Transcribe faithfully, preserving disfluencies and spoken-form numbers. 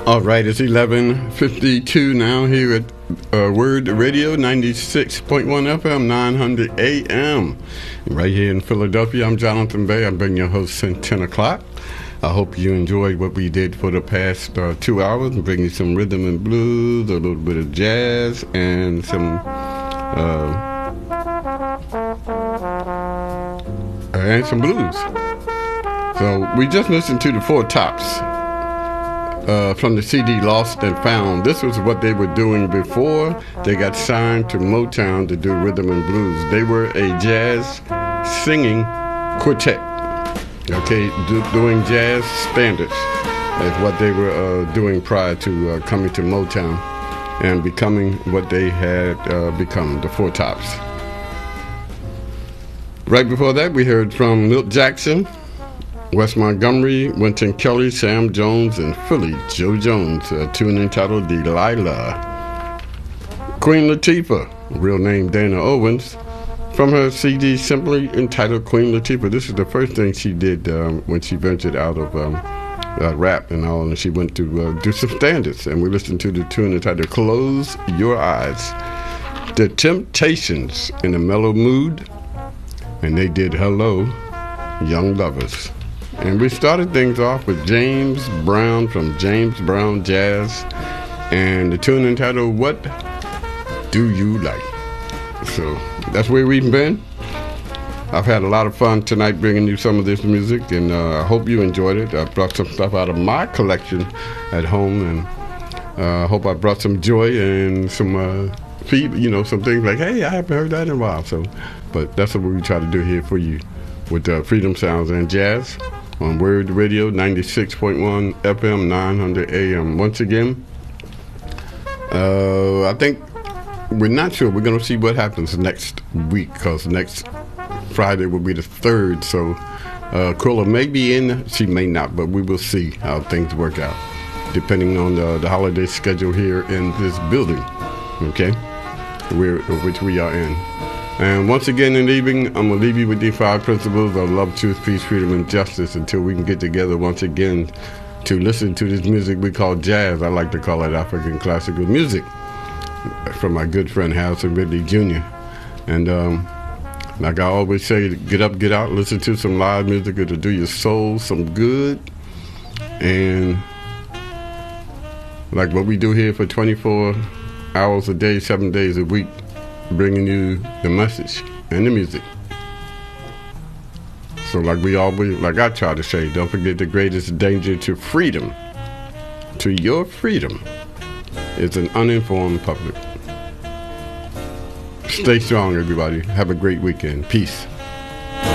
All right, it's eleven fifty-two now here at uh, Word Radio, ninety-six point one F M, nine hundred A M. Right here in Philadelphia, I'm Jonathan Bay. I've been your host since ten o'clock. I hope you enjoyed what we did for the past uh, two hours and bring you some rhythm and blues, a little bit of jazz, and some uh, and some blues. So we just listened to the Four Tops. Uh, from the C D Lost and Found. This was what they were doing before they got signed to Motown to do rhythm and blues. They were a jazz singing quartet, okay, do, doing jazz standards is what they were uh, doing prior to uh, coming to Motown and becoming what they had uh, become, the Four Tops. Right before that, we heard from Milt Jackson, Wes Montgomery, Wynton Kelly, Sam Jones, and Philly Joe Jones, a tune entitled Delilah. Queen Latifah, real name Dana Owens, from her C D simply entitled Queen Latifah. This is the first thing she did um, when she ventured out of um, uh, rap and all, and she went to uh, do some standards, and we listened to the tune entitled Close Your Eyes. The Temptations in a mellow mood, and they did Hello, Young Lovers. And we started things off with James Brown from James Brown Jazz and the tune entitled What Do You Like? So that's where we've been. I've had a lot of fun tonight bringing you some of this music, and uh, I hope you enjoyed it. I brought some stuff out of my collection at home, and I uh, hope I brought some joy and some uh, feed, you know, some things like, hey, I haven't heard that in a while. So, but that's what we try to do here for you with uh, Freedom Sounds and Jazz on Word Radio, ninety-six point one F M, nine hundred A M. Once again, uh, I think we're not sure. We're going to see what happens next week, because next Friday will be the third. So uh, Quilla may be in, she may not, but we will see how things work out, depending on the, the holiday schedule here in this building, okay, We're, which we are in. And once again in the evening, I'm going to leave you with these five principles of love, truth, peace, freedom, and justice until we can get together once again to listen to this music we call jazz. I like to call it African classical music, from my good friend Harrison Ridley Junior And um, like I always say, get up, get out, listen to some live music. It'll do your soul some good. And like what we do here for twenty-four hours a day, seven days a week, bringing you the message and the music. So like we always, like I try to say, don't forget the greatest danger to freedom, to your freedom, is an uninformed public. Stay strong, everybody. Have a great weekend. Peace.